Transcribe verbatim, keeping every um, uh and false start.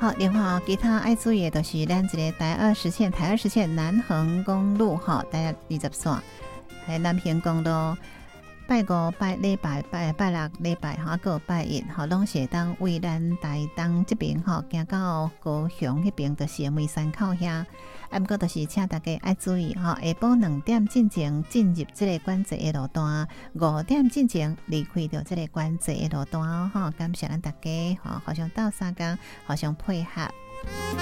好，另外哦，其他爱注意的就是咱这个台二十线、台二十线南横公路哈，台二十线还有南平公路。拜五、拜礼拜、拜拜六、礼拜哈，还有拜一，吼，拢是当为咱台东这边吼，行到高雄那边，就是梅山口遐。啊，不过就是请大家爱注意吼，下晡两点进前进入这个管制的路段，五点进前离开掉这个管制的路段哦。吼，感谢咱大家吼，互相斗相共，互相配合。